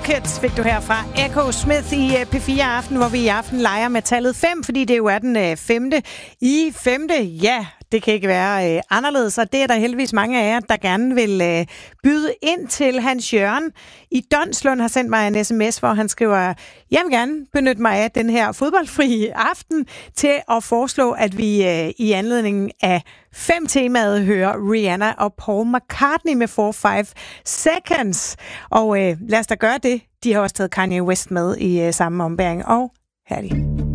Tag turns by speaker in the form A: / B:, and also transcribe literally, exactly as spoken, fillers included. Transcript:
A: Rockets fik du her fra Echo Smith i P fire Aften, hvor vi i aften leger med tallet fem, fordi det jo er den femte i femte. Ja, det kan ikke være øh, anderledes, og det er der heldigvis mange af jer, der gerne vil øh, byde ind til. Hans Jørgen i Donslund har sendt mig en sms, hvor han skriver, jeg vil gerne benytte mig af den her fodboldfri aften til at foreslå, at vi øh, i anledningen af fem temaet hører Rihanna og Paul McCartney med four five seconds. Og øh, lad os da gøre det. De har også taget Kanye West med i øh, samme ombæring, og herlig.